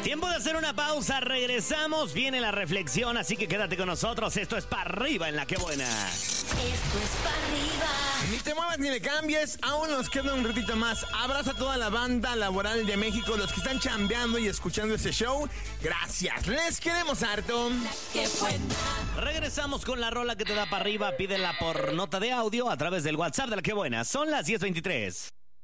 Tiempo de hacer una pausa, regresamos, viene la reflexión, así que quédate con nosotros. Esto es Pa' Arriba en La Que Buena. Esto es Pa' Arriba. Ni te muevas ni le cambies, aún nos queda un ratito más. Abrazo a toda la banda laboral de México, los que están chambeando y escuchando este show. Gracias, les queremos harto. ¡Qué buena! Regresamos con la rola que te da Pa' Arriba, pídela por nota de audio a través del WhatsApp de La Que Buena. Son las 10:23.